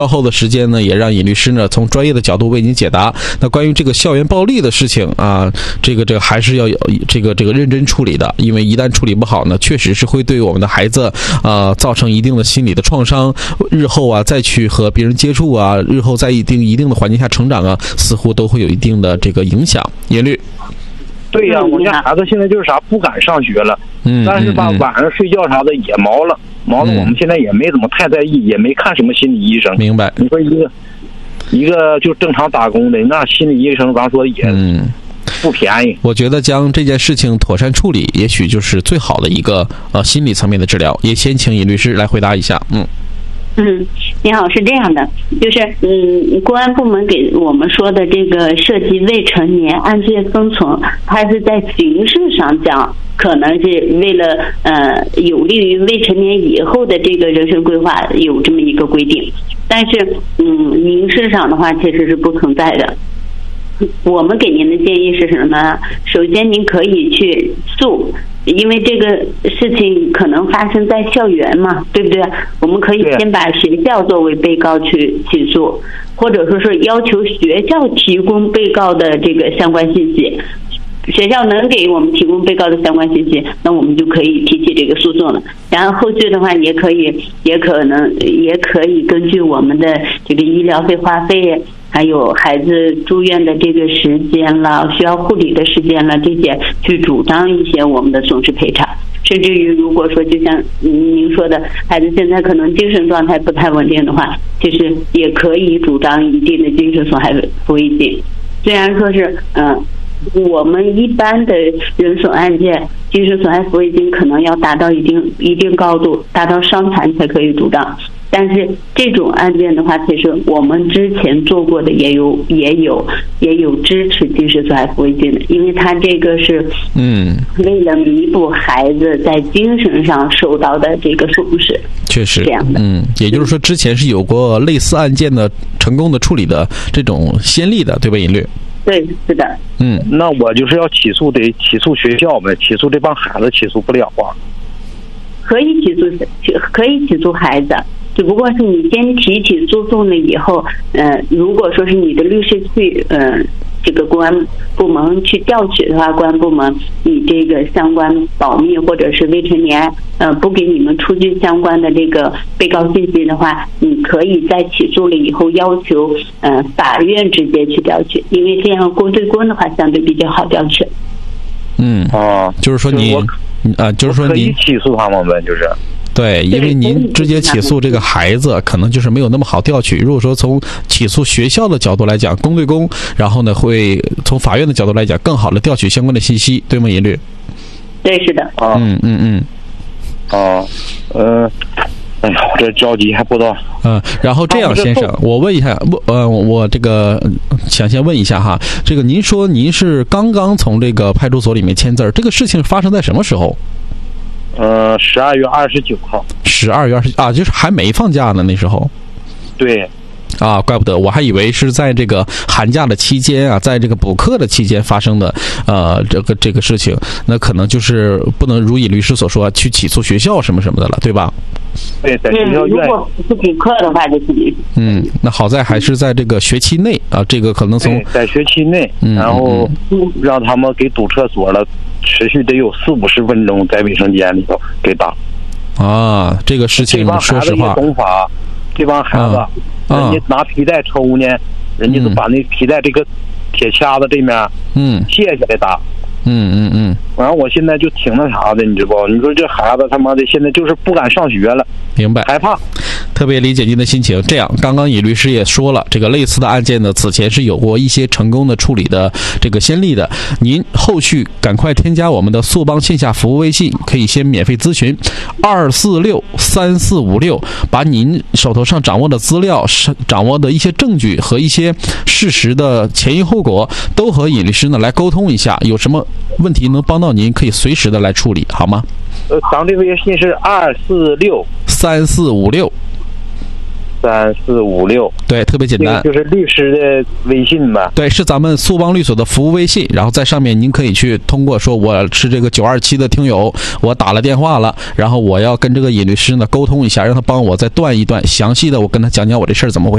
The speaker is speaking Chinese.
稍后的时间呢，也让尹律师呢从专业的角度为您解答。那关于这个校园暴力的事情啊，这个还是要有这个认真处理的，因为一旦处理不好呢，确实是会对我们的孩子造成一定的心理的创伤。日后啊再去和别人接触啊，日后在一定的环境下成长啊，似乎都会有一定的这个影响。严律。 对呀，我家孩子现在就是啥不敢上学了，但是吧晚上睡觉啥的也毛了，我们现在也没怎么太在意，也没看什么心理医生。 明白？ 你说一个就正常打工的，那心理医生咱说也不便宜。 我觉得将这件事情妥善处理，也许就是最好的一个心理层面的治疗。也先请尹律师来回答一下。 你好，是这样的，就是公安部门给我们说的这个涉及未成年案件封存，它是在形式上讲可能是为了有利于未成年以后的这个人生规划有这么一个规定，但是民事上的话其实是不存在的。我们给您的建议是什么呢？首先您可以去诉，因为这个事情可能发生在校园嘛，对不对？我们可以先把学校作为被告去起诉，或者说是要求学校提供被告的这个相关信息。学校能给我们提供被告的相关信息，那我们就可以提起这个诉讼了。然后后续的话也可以根据我们的这个医疗费花费，还有孩子住院的这个时间了，需要护理的时间了，这些去主张一些我们的损失赔偿。甚至于如果说就像您说的，孩子现在可能精神状态不太稳定的话，其实也可以主张一定的精神损害抚慰金。虽然说是我们一般的人损案件精神损害抚慰金可能要达到一定高度，达到伤残才可以主张，但是这种案件的话，其实我们之前做过的也有支持精神损害抚慰金的，因为它这个是为了弥补孩子在精神上受到的这个损失。 确实这样的。 也就是说之前是有过类似案件的成功的处理的这种先例的，对吧，尹律？ 对，是的。 那我就是要起诉学校呗，起诉这帮孩子起诉不了啊。 可以起诉孩子，只不过是你先提起诉讼了以后，如果说是你的律师去这个公安部门去调取的话，公安部门以这个相关保密或者是未成年不给你们出具相关的这个被告信息的话，你可以在起诉了以后要求法院直接去调取，因为这样公对公的话相对比较好调取。 就是说就是说可以起诉他们呗，就是。 对，因为您直接起诉这个孩子，可能就是没有那么好调取。如果说从起诉学校的角度来讲，公对公，然后呢，会从法院的角度来讲，更好的调取相关的信息，对吗，尹律？ 对，是的。 哎呀，我这着急还不知道。 然后这样，先生，我问一下，我这个想先问一下哈，这个您说您是刚刚从这个派出所里面签字，这个事情发生在什么时候 ？12月29号。 12月20啊，就是还没放假呢，那时候。 对。 怪不得，我还以为是在这个寒假的期间啊，在这个补课的期间发生的这个事情，那可能就是不能如尹律师所说去起诉学校什么什么的了，对吧？ 对，在学校院。 如果不是补课的话，就肯定。 那好在还是在这个学期内啊，这个可能在学期内，然后让他们给堵厕所了，持续得有40-50分钟，在卫生间里头给打。 这个事情说实话， 这帮孩子，人家拿皮带抽呢，人家都把那皮带这个铁掐子这面，卸下来打。反正我现在就挺那啥的，你知不？你说这孩子他妈的现在就是不敢上学了， 明白？ 害怕。 特别理解您的心情。这样，刚刚尹律师也说了，这个类似的案件呢，此前是有过一些成功的处理的这个先例的。您后续赶快添加我们的速帮线下服务微信，可以先免费咨询2463456，把您手头上掌握的资料、掌握的一些证据和一些事实的前因后果，都和尹律师呢来沟通一下，有什么问题能帮到您，可以随时的来处理，好吗？ 咱这微信是 2463456。 3456， 对，特别简单， 就是律师的微信吧？ 对，是咱们速帮律所的服务微信，然后在上面您可以去通过说我是这个927的听友，我打了电话了，然后我要跟这个尹律师呢沟通一下，让他帮我再断一断，详细的我跟他讲讲我这事儿怎么回事。